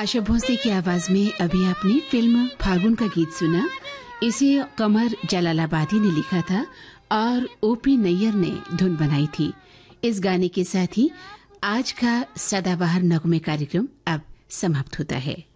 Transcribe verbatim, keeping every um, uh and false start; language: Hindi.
आशा भोसले की आवाज में अभी आपने फिल्म फागुन का गीत सुना। इसे कमर जलालाबादी ने लिखा था और ओपी नैयर ने धुन बनाई थी। इस गाने के साथ ही आज का सदाबहार नगमे कार्यक्रम अब समाप्त होता है।